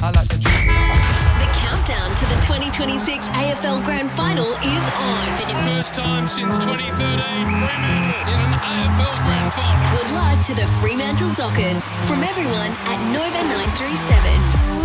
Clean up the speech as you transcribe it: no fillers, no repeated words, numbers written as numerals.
I like to drink. The countdown to the 2026 AFL Grand Final is on. For the first time since 2013, Fremantle in an AFL Grand Final. Good luck to the Fremantle Dockers from everyone at Nova 937.